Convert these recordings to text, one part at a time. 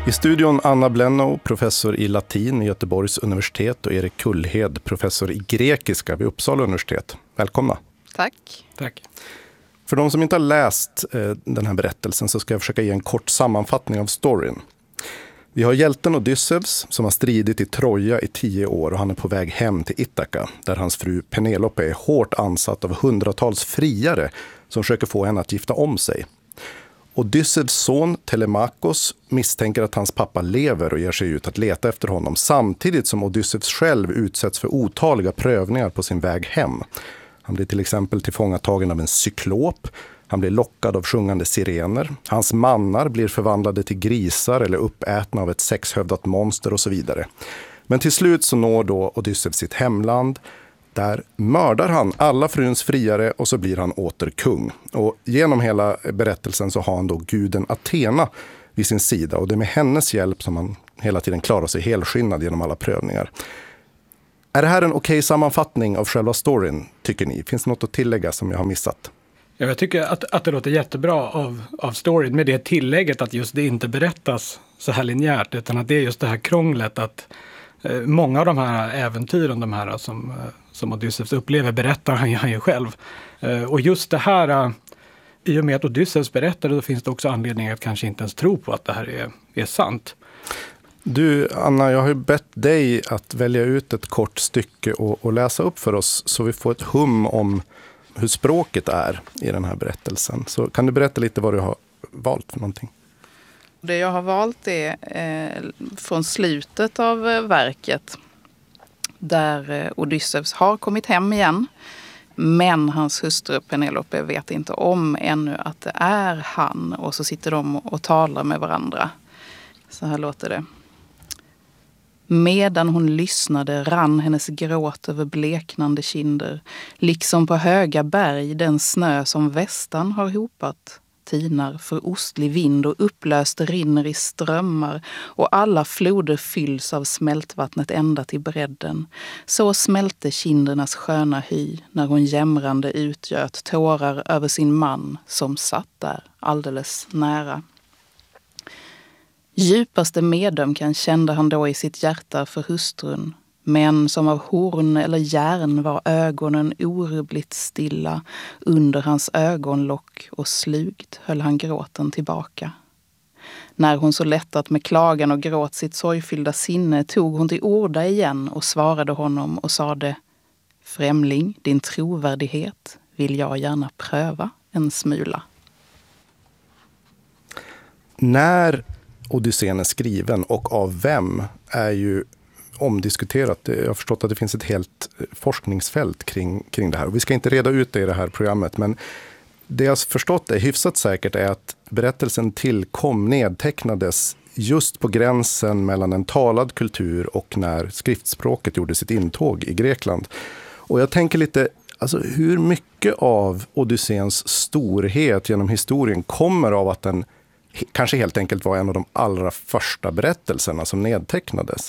I studion Anna Blennow, professor i latin vid Göteborgs universitet, och Erik Kullhed, professor i grekiska vid Uppsala universitet. Välkomna. Tack. Tack. För de som inte har läst den här berättelsen så ska jag försöka ge en kort sammanfattning av storyn. Vi har hjälten Odysseus som har stridit i Troja i 10 år och han är på väg hem till Ithaka där hans fru Penelope är hårt ansatt av hundratals friare som försöker få henne att gifta om sig. Odysseus son Telemakos misstänker att hans pappa lever och ger sig ut att leta efter honom samtidigt som Odysseus själv utsätts för otaliga prövningar på sin väg hem. Han blir till exempel tillfångatagen av en cyklop. Han blir lockad av sjungande sirener. Hans mannar blir förvandlade till grisar eller uppätna av ett sexhövdat monster och så vidare. Men till slut så når då Odysseus sitt hemland. Där mördar han alla fruns friare och så blir han åter kung. Och genom hela berättelsen så har han då guden Athena vid sin sida. Och det är med hennes hjälp som han hela tiden klarar sig helskinnad genom alla prövningar. Är det här en okej sammanfattning av själva storyn, tycker ni? Finns det något att tillägga som jag har missat? Ja, jag tycker att det låter jättebra av storyn med det tillägget att just det inte berättas så här linjärt utan att det är just det här krånglet att många av de här äventyren, de här som Odysseus upplever, berättar han ju själv. Och just det här, i och med att Odysseus berättar då finns det också anledning att kanske inte ens tro på att det här är sant. Du, Anna, jag har ju bett dig att välja ut ett kort stycke och läsa upp för oss så vi får ett hum om hur språket är i den här berättelsen. Så kan du berätta lite vad du har valt för någonting? Det jag har valt är från slutet av verket där Odysseus har kommit hem igen. Men hans hustru Penelope vet inte om ännu att det är han. Och så sitter de och talar med varandra. Så här låter det. Medan hon lyssnade rann hennes gråt över bleknande kinder. Liksom på höga berg den snö som västan har hopat. Tinar för ostlig vind och upplöst rinner i strömmar och alla floder fylls av smältvattnet ända till bredden. Så smälte kindernas sköna hy när hon jämrande utgöt tårar över sin man som satt där alldeles nära. Djupaste medömkan kände han då i sitt hjärta för hustrun. Men som av horn eller järn var ögonen orubbligt stilla under hans ögonlock och slugt höll han gråten tillbaka. När hon så lättat med klagan och gråt sitt sorgfyllda sinne tog hon till orda igen och svarade honom och sade: Främling, din trovärdighet vill jag gärna pröva en smula. När Odysseen är skriven och av vem är ju omdiskuterat. Jag har förstått att det finns ett helt forskningsfält kring det här. Och vi ska inte reda ut det i det här programmet, men det jag har förstått är hyfsat säkert är att berättelsen nedtecknades just på gränsen mellan en talad kultur och när skriftspråket gjorde sitt intåg i Grekland. Och jag tänker lite, alltså hur mycket av Odysseens storhet genom historien kommer av att den kanske helt enkelt var en av de allra första berättelserna som nedtecknades?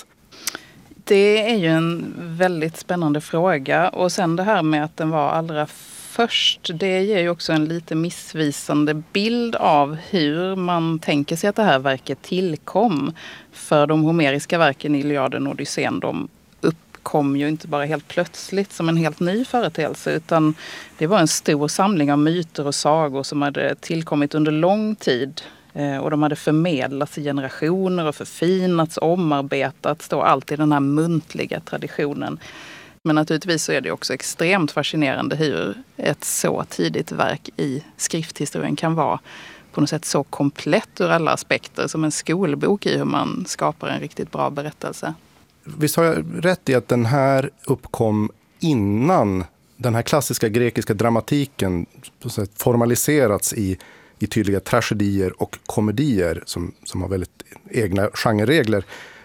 Det är ju en väldigt spännande fråga. Och sen det här med att den var allra först, det ger ju också en lite missvisande bild av hur man tänker sig att det här verket tillkom. För de homeriska verken i Iliaden och Odysseen, de uppkom ju inte bara helt plötsligt som en helt ny företeelse, utan det var en stor samling av myter och sagor som hade tillkommit under lång tid. Och de hade förmedlats i generationer och förfinats, omarbetats, då allt i den här muntliga traditionen. Men naturligtvis så är det också extremt fascinerande hur ett så tidigt verk i skrifthistorien kan vara på något sätt så komplett ur alla aspekter som en skolbok i hur man skapar en riktigt bra berättelse. Visst har jag rätt i att den här uppkom innan den här klassiska grekiska dramatiken formaliserats i tydliga tragedier och komedier som har väldigt egna genreregler.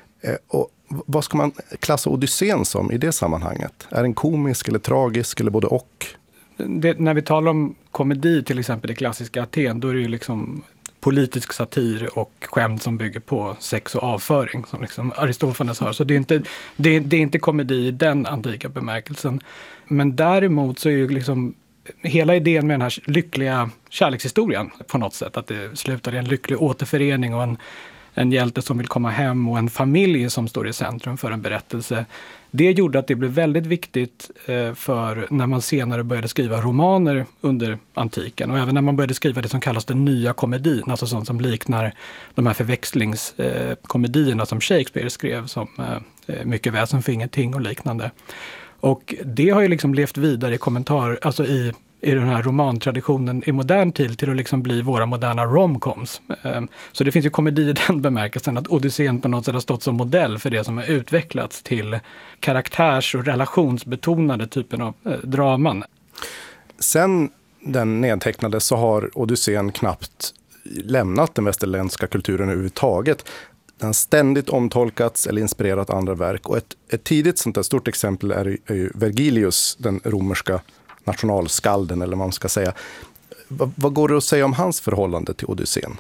Och vad ska man klassa Odysseen som i det sammanhanget? Är den komisk eller tragisk eller både och? När vi talar om komedi, till exempel det klassiska Aten, då är det ju liksom politisk satir och skämt som bygger på sex och avföring som liksom Aristofanes har. Så det är inte komedi i den antika bemärkelsen. Men däremot så är ju liksom hela idén med den här lyckliga kärlekshistorien på något sätt, att det slutar i en lycklig återförening och en hjälte som vill komma hem och en familj som står i centrum för en berättelse. Det gjorde att det blev väldigt viktigt för när man senare började skriva romaner under antiken. Och även när man började skriva det som kallas den nya komedin. Alltså sånt som liknar de här förväxlingskomedierna som Shakespeare skrev som Mycket väsen för ingenting och liknande. Och det har ju liksom levt vidare i alltså i den här romantraditionen i modern tid till att liksom bli våra moderna romcoms. Så det finns ju komedi i den bemärkelsen att Odysseen på något sätt har stått som modell för det som har utvecklats till karaktärs- och relationsbetonade typen av draman. Sen den nedtecknades så har Odysseen knappt lämnat den västerländska kulturen överhuvudtaget. Den har ständigt omtolkats eller inspirerat andra verk. Och ett tidigt sånt där stort exempel är ju Vergilius, den romerska nationalskalden eller vad man ska säga. Vad går det att säga om hans förhållande till Odysseen?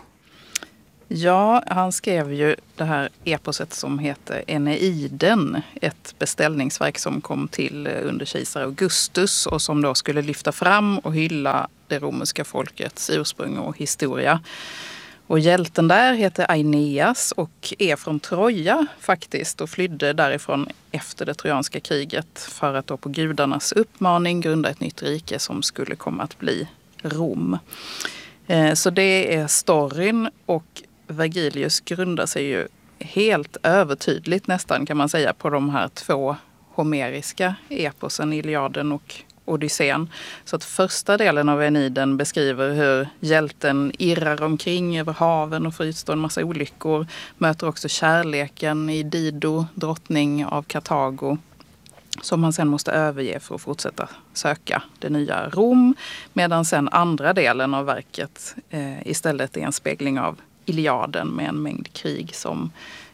Ja, han skrev ju det här eposet som heter Eneiden. Ett beställningsverk som kom till under kejsar Augustus och som då skulle lyfta fram och hylla det romerska folkets ursprung och historia. Och hjälten där heter Aeneas och är från Troja faktiskt och flydde därifrån efter det trojanska kriget för att då på gudarnas uppmaning grunda ett nytt rike som skulle komma att bli Rom. Så det är storyn och Vergilius grundar sig ju helt övertydligt nästan kan man säga på de här två homeriska eposen, Iliaden och Odysseen. Så att första delen av Eneiden beskriver hur hjälten irrar omkring över haven och får utstå en massa olyckor. Möter också kärleken i Dido, drottning av Kartago, som han sen måste överge för att fortsätta söka det nya Rom. Medan sen andra delen av verket istället är en spegling av Iliaden med en mängd krig som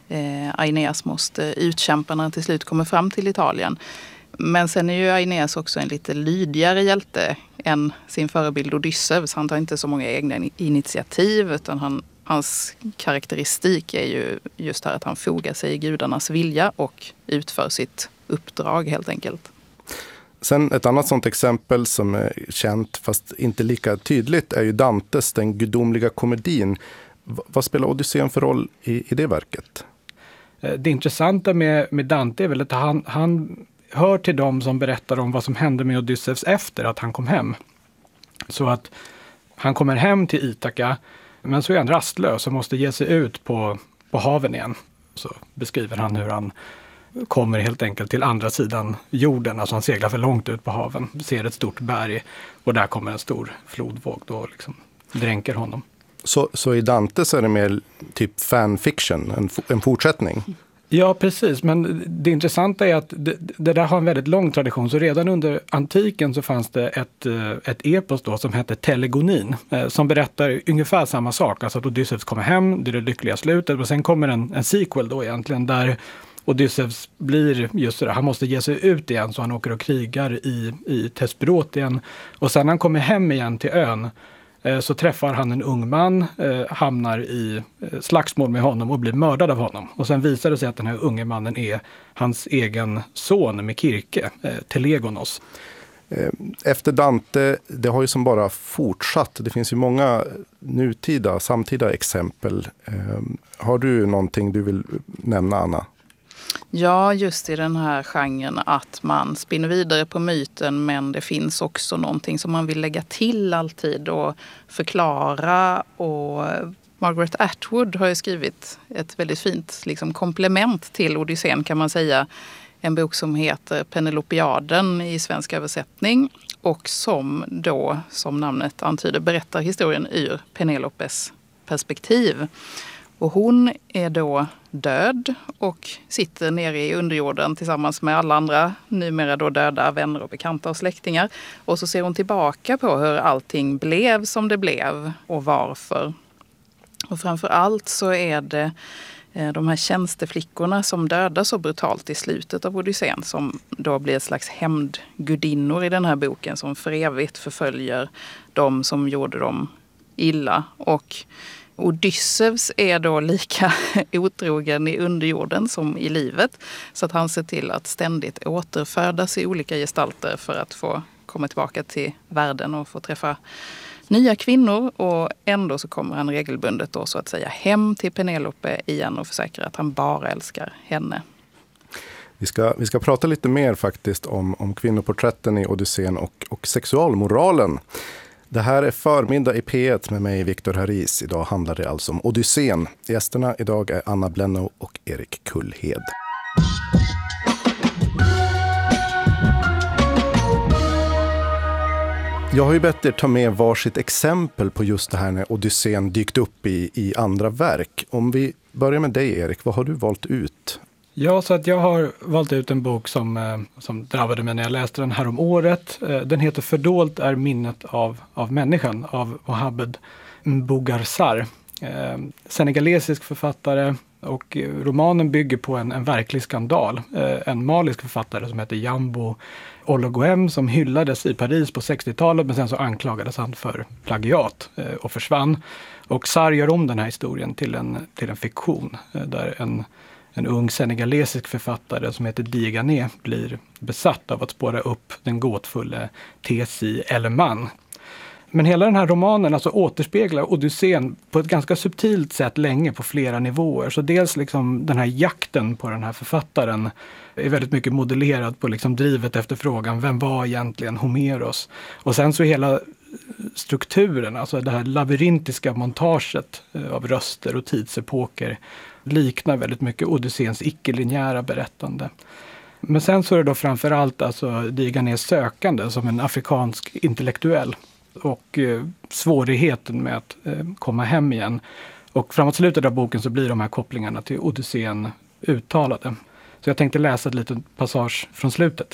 Aeneas måste utkämpa när han till slut kommer fram till Italien. Men sen är ju Aeneas också en lite lydigare hjälte än sin förebild Odysseus. Han tar inte så många egna initiativ utan hans karaktäristik är ju just här att han fogar sig i gudarnas vilja och utför sitt uppdrag helt enkelt. Sen ett annat sånt exempel som är känt fast inte lika tydligt är ju Dantes, den gudomliga komedin. Vad spelar Odysseen för roll i det verket? Det intressanta med Dante är väl att han hör till dem som berättar om vad som hände med Odysseus efter att han kom hem. Så att han kommer hem till Ithaka men så är han rastlös och måste ge sig ut på haven igen. Så beskriver han hur han kommer helt enkelt till andra sidan jorden. Alltså han seglar för långt ut på haven, ser ett stort berg och där kommer en stor flodvåg då liksom dränker honom. Så i Dante så är det mer typ fanfiction, en fortsättning? Ja, precis. Men det intressanta är att det där har en väldigt lång tradition. Så redan under antiken så fanns det ett epos då som hette Telegonin som berättar ungefär samma sak. Alltså att Odysseus kommer hem, det är det lyckliga slutet och sen kommer en sequel då egentligen där Odysseus blir just det, han måste ge sig ut igen så han åker och krigar i Thesprotien. Och sen när han kommer hem igen till ön så träffar han en ung man, hamnar i slagsmål med honom och blir mördad av honom. Och sen visar det sig att den här unge mannen är hans egen son Mekirke, Telegonos. Efter Dante, det har ju som bara fortsatt. Det finns ju många samtida exempel. Har du någonting du vill nämna, Anna? Ja, just i den här genren att man spinner vidare på myten men det finns också någonting som man vill lägga till alltid och förklara. Och Margaret Atwood har ju skrivit ett väldigt fint komplement till Odysseen kan man säga. En bok som heter Penelopiaden i svensk översättning och som då, som namnet antyder, berättar historien ur Penelopes perspektiv. Och hon är då död och sitter nere i underjorden tillsammans med alla andra numera då döda vänner och bekanta och släktingar. Och så ser hon tillbaka på hur allting blev som det blev och varför. Och framför allt så är det de här tjänsteflickorna som dödas så brutalt i slutet av Odysseen som då blir ett slags hämndgudinnor i den här boken som för evigt förföljer de som gjorde dem illa. Och Odysseus är då lika otrogen i underjorden som i livet. Så att han ser till att ständigt återfödas i olika gestalter för att få komma tillbaka till världen och få träffa nya kvinnor, och ändå så kommer han regelbundet då så att säga hem till Penelope igen och försäkrar att han bara älskar henne. Vi ska prata lite mer faktiskt om kvinnoporträtten i Odysseen och sexualmoralen. Det här är Förmiddag i P1 med mig, Viktor Haris. Idag handlar det alltså om Odysseen. Gästerna idag är Anna Blennow och Erik Kullhed. Jag har ju bett er ta med varsitt exempel på just det här när Odysseen dykt upp i andra verk. Om vi börjar med dig, Erik, vad har du valt ut? Ja, så att jag har valt ut en bok som drabbade mig när jag läste den här om året. Den heter Fördolt är minnet av människan av Mohamed Mbougarsar. Senegalesisk författare, och romanen bygger på en verklig skandal. En malisk författare som heter Jambo Ologoem som hyllades i Paris på 60-talet, men sen så anklagades han för plagiat och försvann. Och Sarr gör om den här historien till en fiktion där en ung senegalesisk författare som heter Digané blir besatt av att spåra upp den gåtfulla Tessie Elleman. Men hela den här romanen alltså återspeglar Odysseen på ett ganska subtilt sätt länge på flera nivåer. Så dels liksom den här jakten på den här författaren är väldigt mycket modellerad på liksom drivet efter frågan, vem var egentligen Homeros? Och sen så hela strukturen, alltså det här labyrintiska montaget av röster och tidsepoker liknar väldigt mycket Odysseens icke-linjära berättande. Men sen så är det då framförallt alltså Diganés sökande som en afrikansk intellektuell och svårigheten med att komma hem igen. Och framåt slutet av boken så blir de här kopplingarna till Odysseen uttalade. Så jag tänkte läsa ett litet passage från slutet.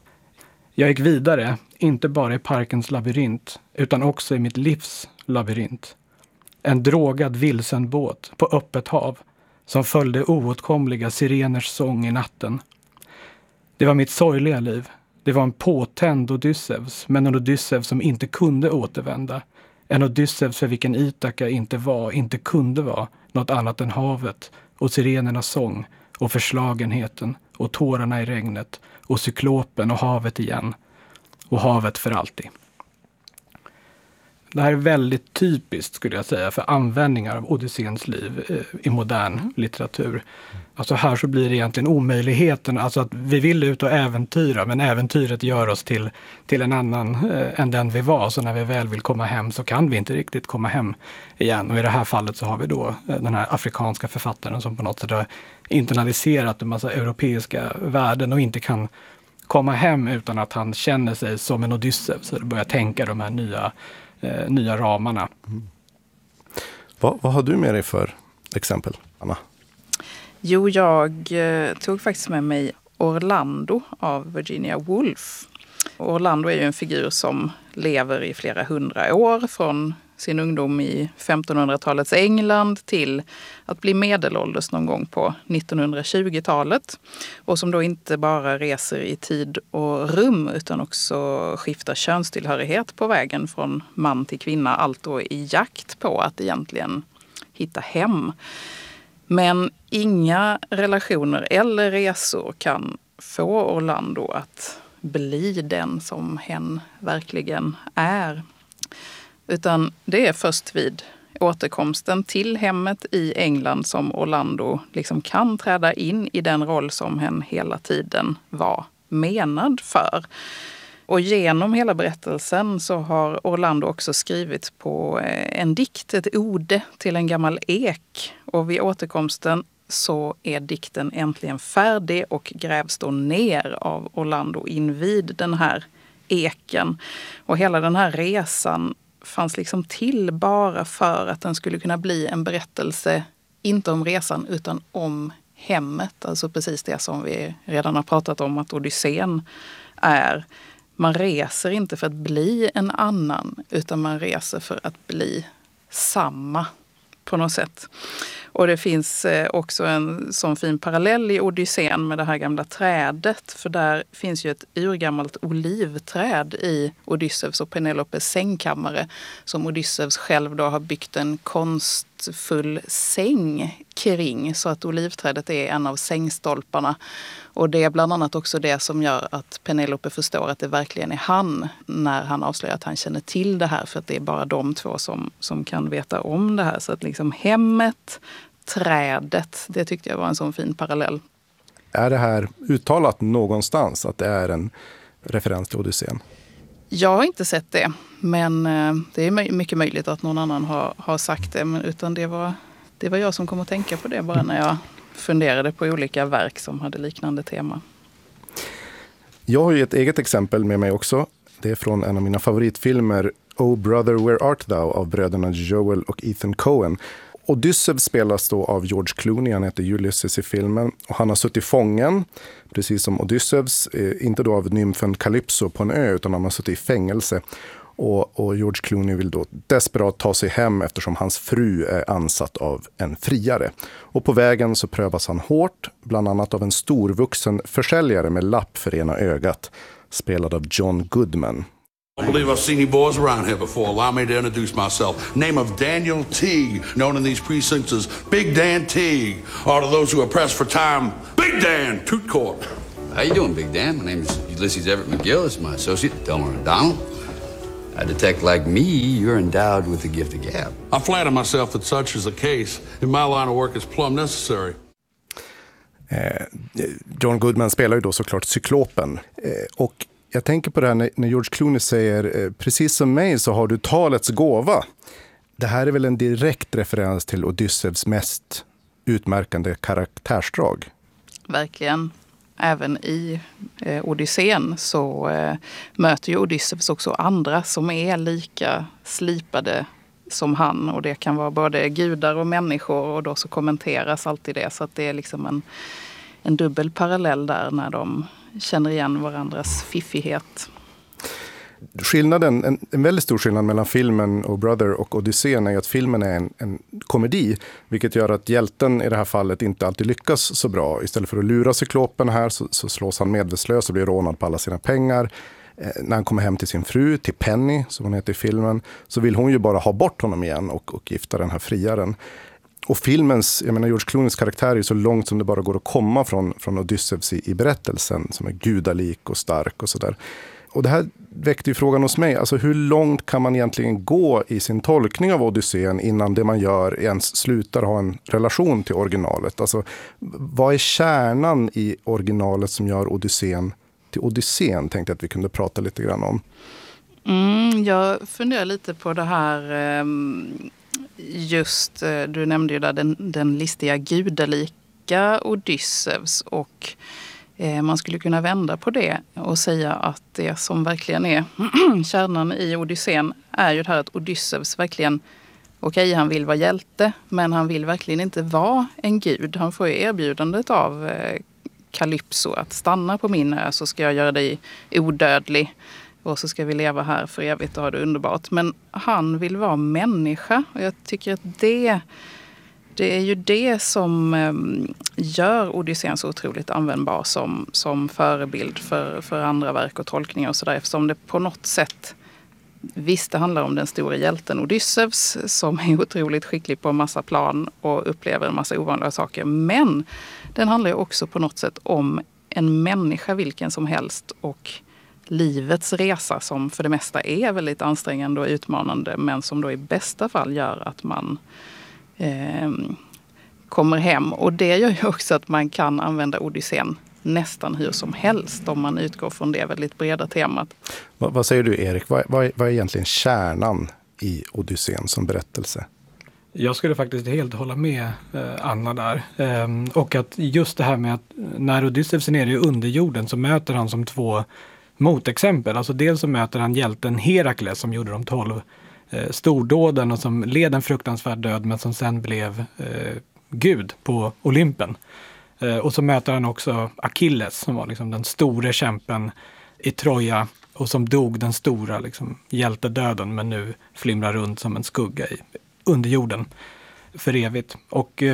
Jag gick vidare, inte bara i parkens labyrint, utan också i mitt livs labyrint. En drogad vilsen båt på öppet hav som följde oåtkomliga sireners sång i natten. Det var mitt sorgliga liv. Det var en påtänd Odysseus, men en Odysseus som inte kunde återvända. En Odysseus för vilken Ithaka inte kunde vara något annat än havet och sirenernas sång och förslagenheten och tårarna i regnet och cyklopen och havet igen och havet för alltid. Det här är väldigt typiskt skulle jag säga för användningar av Odysseens liv i modern litteratur. Alltså här så blir det egentligen omöjligheten, alltså att vi vill ut och äventyra, men äventyret gör oss till en annan än den vi var. Så när vi väl vill komma hem så kan vi inte riktigt komma hem igen. Och i det här fallet så har vi då den här afrikanska författaren som på något sätt har internaliserat en massa europeiska värden och inte kan komma hem utan att han känner sig som en Odysseus. Så börjar tänka de här nya ramarna. Mm. Vad har du med dig för exempel, Anna? Jo, jag tog faktiskt med mig Orlando av Virginia Woolf. Orlando är ju en figur som lever i flera hundra år från sin ungdom i 1500-talets England till att bli medelålders någon gång på 1920-talet. Och som då inte bara reser i tid och rum utan också skiftar könstillhörighet på vägen från man till kvinna. Allt då i jakt på att egentligen hitta hem. Men inga relationer eller resor kan få Orlando att bli den som hen verkligen är. Utan det är först vid återkomsten till hemmet i England som Orlando liksom kan träda in i den roll som hen hela tiden var menad för. Och genom hela berättelsen så har Orlando också skrivit på en dikt, ett ode till en gammal ek. Och vid återkomsten så är dikten äntligen färdig och grävs då ner av Orlando invid den här eken. Och hela den här resan fanns liksom till bara för att den skulle kunna bli en berättelse, inte om resan utan om hemmet. Alltså precis det som vi redan har pratat om att Odysseen är. Man reser inte för att bli en annan utan man reser för att bli samma på något sätt. Och det finns också en sån fin parallell i Odysseen med det här gamla trädet. För där finns ju ett urgammalt olivträd i Odysseus och Penelopes sängkammare som Odysseus själv då har byggt en praktfull säng kring, så att olivträdet är en av sängstolparna. Och det är bland annat också det som gör att Penelope förstår att det verkligen är han när han avslöjar att han känner till det här. För att det är bara de två som kan veta om det här. Så att liksom hemmet, trädet, det tyckte jag var en sån fin parallell. Är det här uttalat någonstans att det är en referens till Odysseen? Jag har inte sett det, men det är mycket möjligt att någon annan har sagt det. Men utan det var jag som kom att tänka på det bara när jag funderade på olika verk som hade liknande tema. Jag har ju ett eget exempel med mig också. Det är från en av mina favoritfilmer, Oh Brother, Where Art Thou? Av bröderna Joel och Ethan Coen. Odysseus spelas då av George Clooney, han heter Ulysses i filmen. Och han har suttit fången, precis som Odysseus, inte då av nymfen Calypso på en ö, utan han har suttit i fängelse. Och George Clooney vill då desperat ta sig hem eftersom hans fru är ansatt av en friare. Och på vägen så prövas han hårt, bland annat av en storvuxen försäljare med lapp för ena ögat, spelad av John Goodman. I believe I've seen you boys around here before. Allow me to introduce myself. Name of Daniel Teague, known in these precincts as Big Dan Teague. Or to those who are pressed for time, Big Dan, Toot Court. How you doing, Big Dan? My name is Ulysses Everett McGill. This is my associate, Delmer O'Donnell. A detective like me, you're endowed with the gift of gab. I flatter myself that such is the case. In my line of work, it's plumb necessary. John Goodman spelar ju då såklart Cyklopen. Och jag tänker på det här när George Clooney säger precis som mig så har du talets gåva. Det här är väl en direkt referens till Odysseus mest utmärkande karaktärsdrag. Verkligen. Även i Odysseen så möter ju Odysseus också andra som är lika slipade som han. Och det kan vara både gudar och människor, och då så kommenteras alltid det. Så att det är liksom en dubbel parallell där när de känner igen varandras fiffighet. Skillnaden, en väldigt stor skillnad mellan filmen och Brother och Odysseen är att filmen är en komedi, vilket gör att hjälten i det här fallet inte alltid lyckas så bra. Istället för att lura Cyklopen här så slås han medvetslös och blir rånad på alla sina pengar. När han kommer hem till sin fru, till Penny som hon heter i filmen, så vill hon ju bara ha bort honom igen och gifta den här friaren. Och filmens, jag menar George Clooneys karaktär är ju så långt som det bara går att komma från Odysseus i berättelsen, som är gudalik och stark och sådär. Och det här väckte ju frågan hos mig, alltså hur långt kan man egentligen gå i sin tolkning av Odysseen innan det man gör ens slutar ha en relation till originalet? Alltså vad är kärnan i originalet som gör Odysseen till Odysseen, tänkte jag att vi kunde prata lite grann om. Jag funderar lite på det här, just du nämnde ju där den listiga gudalika Odysseus, och man skulle kunna vända på det och säga att det som verkligen är kärnan i Odysseen är ju det här att Odysseus verkligen, okej, han vill vara hjälte, men han vill verkligen inte vara en gud. Han får ju erbjudandet av Calypso att stanna på min ö så ska jag göra dig odödlig och så ska vi leva här för evigt och ha det underbart. Men han vill vara människa, och jag tycker att det är ju det som gör Odysseen så otroligt användbar som förebild för andra verk och tolkningar och sådär. Eftersom det på något sätt, visst det handlar om den stora hjälten Odysseus som är otroligt skicklig på en massa plan och upplever en massa ovanliga saker. Men den handlar ju också på något sätt om en människa vilken som helst och livets resa som för det mesta är väldigt ansträngande och utmanande, men som då i bästa fall gör att man kommer hem. Och det gör ju också att man kan använda Odysseen nästan hur som helst om man utgår från det väldigt breda temat. Vad säger du, Erik? Vad är egentligen kärnan i Odysseen som berättelse? Jag skulle faktiskt helt hålla med Anna där. Och att just det här med att när Odysseus är nere i underjorden så möter han som två motexempel. Alltså dels så möter han hjälten Herakles som gjorde de 12 stordåden och som led en fruktansvärd död men som sen blev gud på Olympen. Och så möter han också Achilles som var liksom den store kämpen i Troja och som dog den stora liksom, hjältedöden men nu flimrar runt som en skugga under jorden för evigt. Och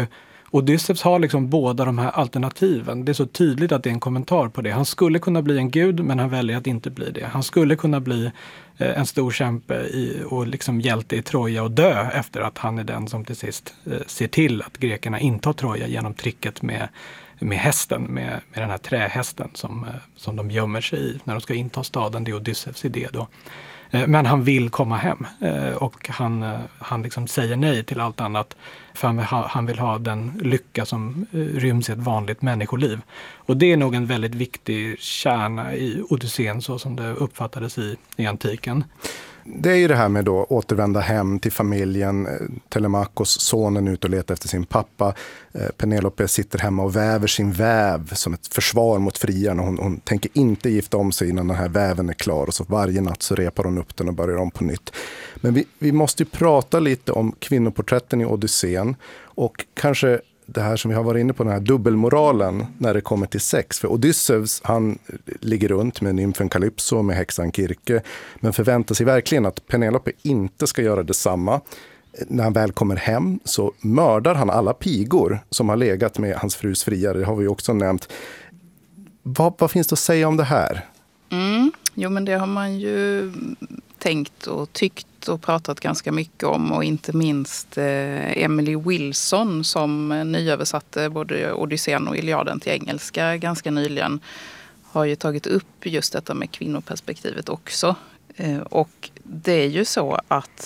Odysseus har liksom båda de här alternativen. Det är så tydligt att det är en kommentar på det. Han skulle kunna bli en gud, men han väljer att inte bli det. Han skulle kunna bli en stor kämpe och liksom hjälte i Troja och dö efter att han är den som till sist ser till att grekerna intar Troja genom tricket med hästen, med den här trähästen som de gömmer sig i när de ska inta staden. Det är Odysseus idé då. Men han vill komma hem och han liksom säger nej till allt annat, för han vill ha den lycka som ryms i ett vanligt människoliv. Och det är nog en väldigt viktig kärna i Odysseen så som det uppfattades i antiken. Det är ju det här med då återvända hem till familjen. Telemakos, sonen, ut och letar efter sin pappa. Penelope sitter hemma och väver sin väv som ett försvar mot friarna. Hon tänker inte gifta om sig innan den här väven är klar. Och så varje natt så repar hon upp den och börjar om på nytt. Men vi måste ju prata lite om kvinnoporträtten i Odysseen. Och kanske det här som vi har varit inne på, den här dubbelmoralen när det kommer till sex. För Odysseus, han ligger runt med nymfen Calypso, med häxan Kirke, men förväntar sig verkligen att Penelope inte ska göra detsamma. När han väl kommer hem så mördar han alla pigor som har legat med hans frus friare. Det har vi också nämnt. Vad finns det att säga om det här? Jo, men det har man ju tänkt och tyckt och pratat ganska mycket om, och inte minst Emily Wilson som nyöversatte både Odysseen och Iliaden till engelska ganska nyligen har ju tagit upp just detta med kvinnoperspektivet också. Och det är ju så att